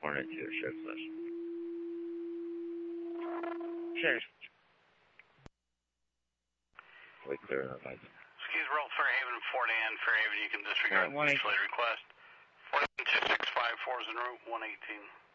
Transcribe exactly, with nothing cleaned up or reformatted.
Hornet two, sheriff's list. Sheriff. Way clear enough, I think. Excuse roll Fairhaven and Fort Ann. Fairhaven, you can disregard one eighteen. the request. Fort Ann two six five four is en route, one eighteen.